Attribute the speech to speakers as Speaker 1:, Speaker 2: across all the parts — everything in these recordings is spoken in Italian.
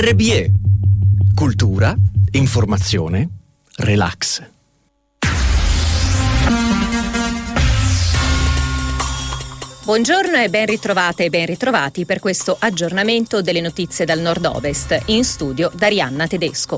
Speaker 1: RBE. Cultura, informazione, relax.
Speaker 2: Buongiorno e ben ritrovate e ben ritrovati per questo aggiornamento delle notizie dal nord-ovest. In studio Darianna Tedesco.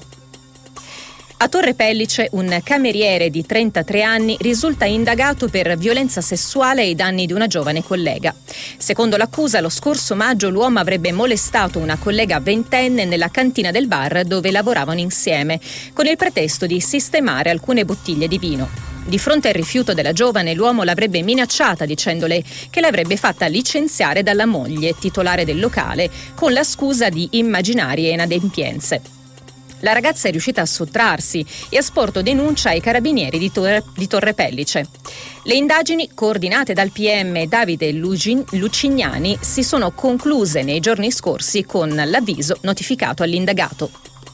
Speaker 2: A Torre Pellice un cameriere di 33 anni risulta indagato per violenza sessuale ai danni di una giovane collega. Secondo l'accusa, lo scorso maggio l'uomo avrebbe molestato una collega ventenne nella cantina del bar dove lavoravano insieme, con il pretesto di sistemare alcune bottiglie di vino. Di fronte al rifiuto della giovane, l'uomo l'avrebbe minacciata dicendole che l'avrebbe fatta licenziare dalla moglie, titolare del locale, con la scusa di immaginarie inadempienze. La ragazza è riuscita a sottrarsi e ha sporto denuncia ai carabinieri di Torre Pellice. Le indagini, coordinate dal PM Davide Lucignani, si sono concluse nei giorni scorsi con l'avviso notificato all'indagato.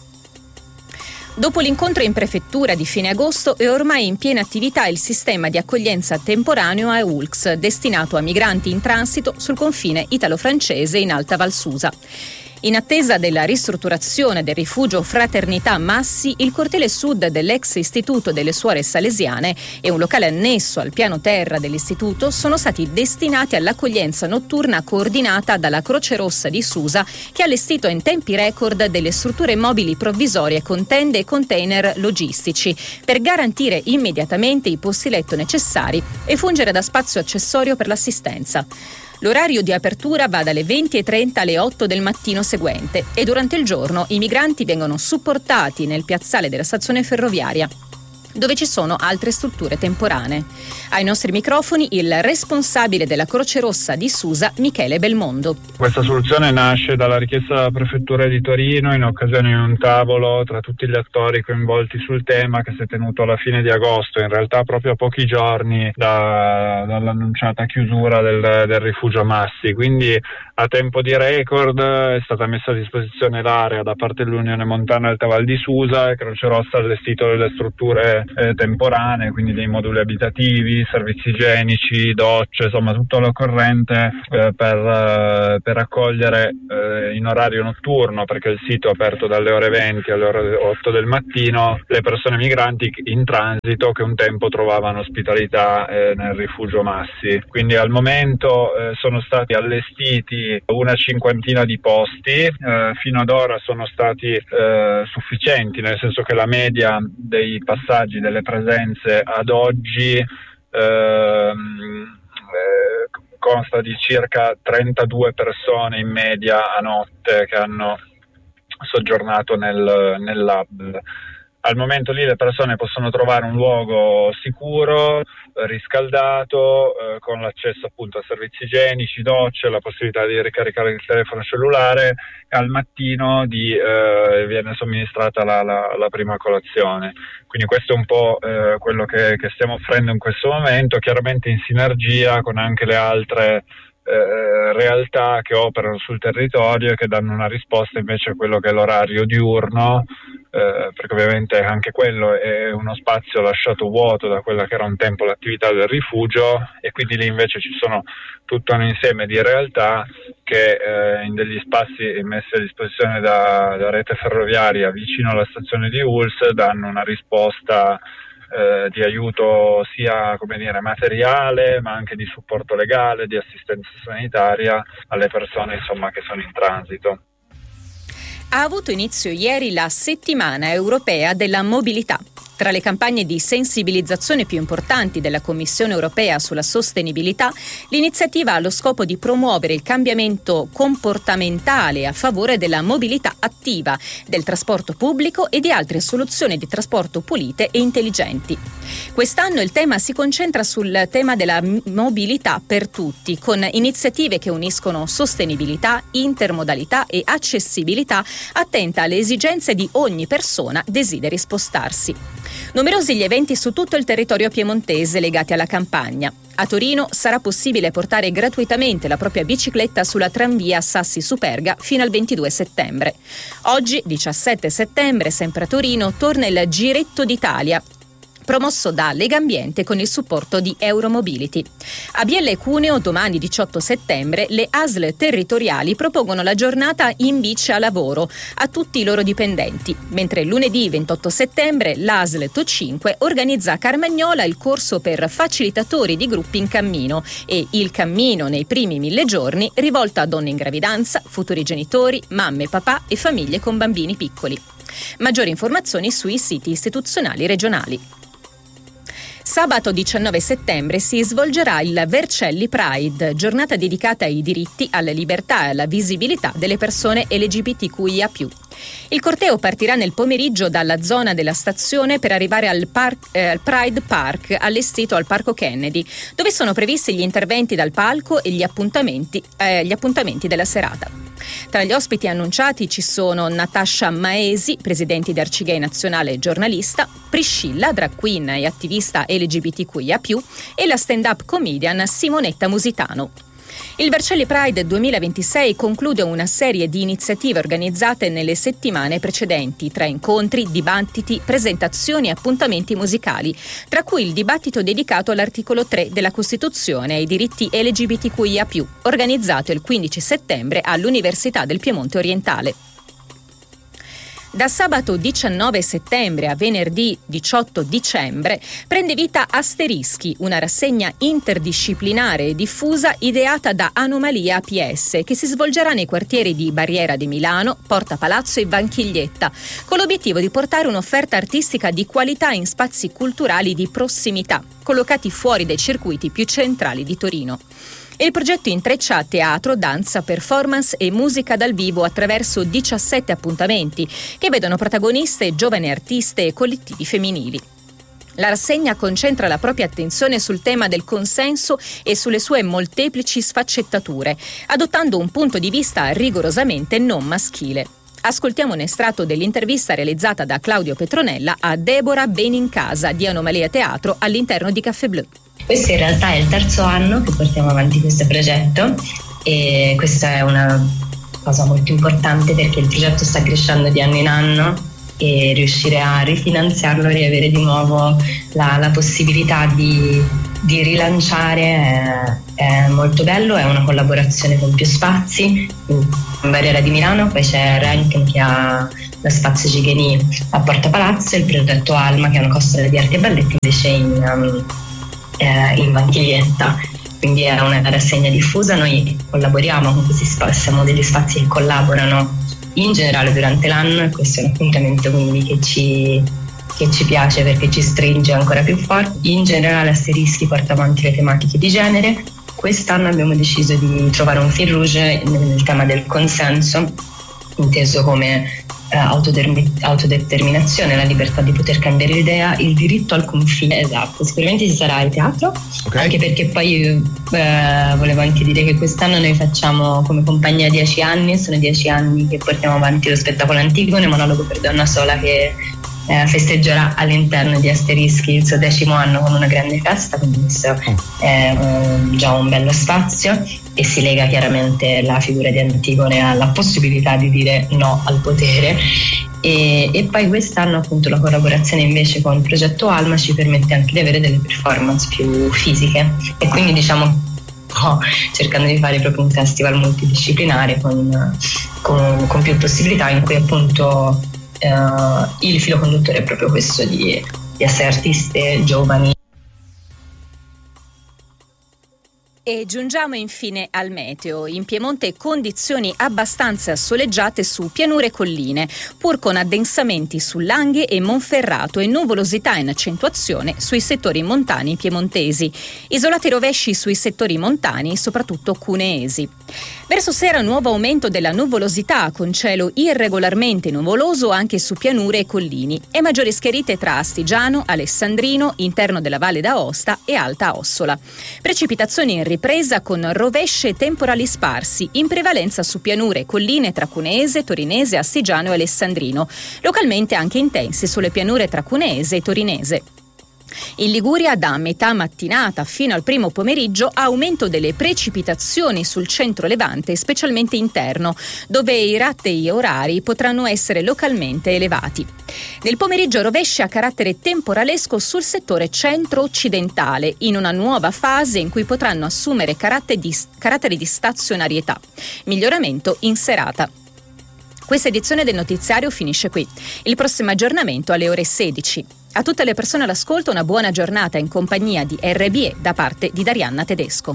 Speaker 2: Dopo l'incontro in prefettura di fine agosto è ormai in piena attività il sistema di accoglienza temporaneo a ULX, destinato a migranti in transito sul confine italo-francese in Alta Val Susa. In attesa della ristrutturazione del rifugio Fraternità Massi, il cortile sud dell'ex istituto delle suore salesiane e un locale annesso al piano terra dell'istituto sono stati destinati all'accoglienza notturna coordinata dalla Croce Rossa di Susa, che ha allestito in tempi record delle strutture mobili provvisorie con tende e container logistici per garantire immediatamente i posti letto necessari e fungere da spazio accessorio per l'assistenza. L'orario di apertura va dalle 20:30 alle 8 del mattino seguente e durante il giorno i migranti vengono supportati nel piazzale della stazione ferroviaria, dove ci sono altre strutture temporanee. Ai nostri microfoni il responsabile della Croce Rossa di Susa, Michele Belmondo.
Speaker 3: Questa soluzione nasce dalla richiesta della Prefettura di Torino in occasione di un tavolo tra tutti gli attori coinvolti sul tema che si è tenuto alla fine di agosto, in realtà proprio a pochi giorni dall'annunciata chiusura del rifugio Massi. Quindi a tempo di record è stata messa a disposizione l'area da parte dell'Unione Montana Alta Val di Susa e Croce Rossa ha allestito delle strutture temporanee, quindi dei moduli abitativi, servizi igienici, docce, insomma tutto l'occorrente per accogliere in orario notturno, perché il sito è aperto dalle ore 20 alle ore 8 del mattino, le persone migranti in transito che un tempo trovavano ospitalità nel rifugio Massi. Quindi al momento sono stati allestiti una cinquantina di posti, fino ad ora sono stati sufficienti, nel senso che la media dei passaggi delle presenze ad oggi consta di circa 32 persone in media a notte che hanno soggiornato nel lab. Al momento lì le persone possono trovare un luogo sicuro, riscaldato, con l'accesso appunto a servizi igienici, docce, la possibilità di ricaricare il telefono cellulare e al mattino viene somministrata la prima colazione. Quindi questo è un po' quello che stiamo offrendo in questo momento, chiaramente in sinergia con anche le altre realtà che operano sul territorio e che danno una risposta invece a quello che è l'orario diurno, perché ovviamente anche quello è uno spazio lasciato vuoto da quella che era un tempo l'attività del rifugio, e quindi lì invece ci sono tutto un insieme di realtà che in degli spazi messi a disposizione da rete ferroviaria vicino alla stazione di ULS danno una risposta di aiuto sia materiale, ma anche di supporto legale, di assistenza sanitaria alle persone che sono in transito.
Speaker 2: Ha avuto inizio ieri la settimana europea della mobilità. Tra le campagne di sensibilizzazione più importanti della Commissione europea sulla sostenibilità, l'iniziativa ha lo scopo di promuovere il cambiamento comportamentale a favore della mobilità attiva, del trasporto pubblico e di altre soluzioni di trasporto pulite e intelligenti. Quest'anno il tema si concentra sul tema della mobilità per tutti, con iniziative che uniscono sostenibilità, intermodalità e accessibilità, attenta alle esigenze di ogni persona desideri spostarsi. Numerosi gli eventi su tutto il territorio piemontese legati alla campagna. A Torino sarà possibile portare gratuitamente la propria bicicletta sulla tranvia Sassi-Superga fino al 22 settembre. Oggi, 17 settembre, sempre a Torino, torna il Giretto d'Italia, promosso da Legambiente con il supporto di Euromobility. A Biella e Cuneo, domani 18 settembre, le ASL territoriali propongono la giornata in bici a lavoro a tutti i loro dipendenti, mentre lunedì 28 settembre l'ASL To5 organizza a Carmagnola il corso per facilitatori di gruppi in cammino e il cammino nei primi 1000 giorni rivolto a donne in gravidanza, futuri genitori, mamme, papà e famiglie con bambini piccoli. Maggiori informazioni sui siti istituzionali regionali. Sabato 19 settembre si svolgerà il Vercelli Pride, giornata dedicata ai diritti, alla libertà e alla visibilità delle persone LGBTQIA+. Il corteo partirà nel pomeriggio dalla zona della stazione per arrivare al Pride Park allestito al Parco Kennedy, dove sono previsti gli interventi dal palco e gli appuntamenti della serata. Tra gli ospiti annunciati ci sono Natascia Maesi, presidente di Arcigay Nazionale e giornalista, Priscilla, drag queen e attivista LGBTQIA+, e la stand-up comedian Simonetta Musitano. Il Vercelli Pride 2026 conclude una serie di iniziative organizzate nelle settimane precedenti, tra incontri, dibattiti, presentazioni e appuntamenti musicali, tra cui il dibattito dedicato all'articolo 3 della Costituzione e ai diritti LGBTQIA+, organizzato il 15 settembre all'Università del Piemonte Orientale. Da sabato 19 settembre a venerdì 18 dicembre prende vita Asterischi, una rassegna interdisciplinare e diffusa ideata da Anomalia APS, che si svolgerà nei quartieri di Barriera di Milano, Porta Palazzo e Vanchiglietta, con l'obiettivo di portare un'offerta artistica di qualità in spazi culturali di prossimità, collocati fuori dai circuiti più centrali di Torino. Il progetto intreccia teatro, danza, performance e musica dal vivo attraverso 17 appuntamenti che vedono protagoniste giovani artiste e collettivi femminili. La rassegna concentra la propria attenzione sul tema del consenso e sulle sue molteplici sfaccettature, adottando un punto di vista rigorosamente non maschile. Ascoltiamo un estratto dell'intervista realizzata da Claudio Petronella a Deborah Benincasa di Anomalia Teatro all'interno di Café Bleu.
Speaker 4: Questo in realtà è il terzo anno che portiamo avanti questo progetto e questa è una cosa molto importante perché il progetto sta crescendo di anno in anno e riuscire a rifinanziarlo e riavere di nuovo la possibilità di rilanciare è molto bello. È una collaborazione con più spazi in Barriera di Milano, poi c'è Rankin che ha lo spazio Gigeni a Porta Palazzo e il progetto Alma che è una costola di arte e balletti invece in Vanchiglietta, quindi è una rassegna diffusa. Noi collaboriamo con questi spazi, siamo degli spazi che collaborano in generale durante l'anno e questo è un appuntamento quindi che ci piace perché ci stringe ancora più forte. In generale Asterischi porta avanti le tematiche di genere. Quest'anno abbiamo deciso di trovare un fil rouge nel tema del consenso, inteso come autodeterminazione, la libertà di poter cambiare idea, il diritto al confine. Esatto, sicuramente ci sarà il teatro, okay. Anche perché poi volevo anche dire che quest'anno noi facciamo come compagnia 10 anni, sono 10 anni che portiamo avanti lo spettacolo Antigone, monologo per donna sola, che festeggerà all'interno di Asterischi il suo 10° anno con una grande festa, quindi questo è già un bello spazio e si lega chiaramente la figura di Antigone alla possibilità di dire no al potere e poi quest'anno appunto la collaborazione invece con il progetto Alma ci permette anche di avere delle performance più fisiche e quindi diciamo cercando di fare proprio un festival multidisciplinare con più possibilità in cui appunto il filo conduttore è proprio questo di essere artiste giovani.
Speaker 2: E giungiamo infine al meteo. In Piemonte condizioni abbastanza soleggiate su pianure e colline, pur con addensamenti su Langhe e Monferrato e nuvolosità in accentuazione sui settori montani piemontesi. Isolati rovesci sui settori montani, soprattutto cuneesi. Verso sera nuovo aumento della nuvolosità con cielo irregolarmente nuvoloso anche su pianure e collini e maggiori schiarite tra Astigiano, Alessandrino, interno della Valle d'Aosta e Alta Ossola. Precipitazioni in ripresa con rovesce temporali sparsi, in prevalenza su pianure e colline tra Cuneese, Torinese, Astigiano e Alessandrino, localmente anche intensi sulle pianure tra Cuneese e Torinese. In Liguria da metà mattinata fino al primo pomeriggio aumento delle precipitazioni sul centro levante, specialmente interno, dove i rattei orari potranno essere localmente elevati. Nel pomeriggio rovesci a carattere temporalesco sul settore centro-occidentale, in una nuova fase in cui potranno assumere caratteri di stazionarietà. Miglioramento in serata. Questa edizione del notiziario finisce qui. Il prossimo aggiornamento alle ore 16. A tutte le persone all'ascolto una buona giornata in compagnia di RBE da parte di Darianna Tedesco.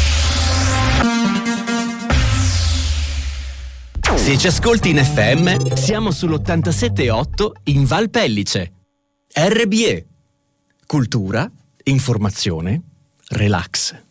Speaker 1: Se ci ascolti in FM, siamo sull'87.8 in Val Pellice. RBE. Cultura, informazione, relax.